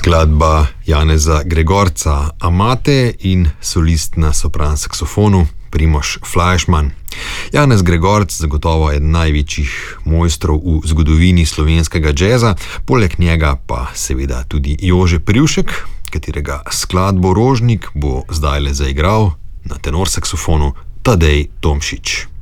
Skladba Janeza Gregorca Amate in solist na sopran saksofonu Primož Flajšman. Janez Gregorc zagotovo je eden največjih mojstrov v zgodovini slovenskega džeza, poleg njega pa seveda tudi Jože Privšek, katerega skladbo Rožnik bo zdajle zaigral na tenor saksofonu Tadej Tomšič.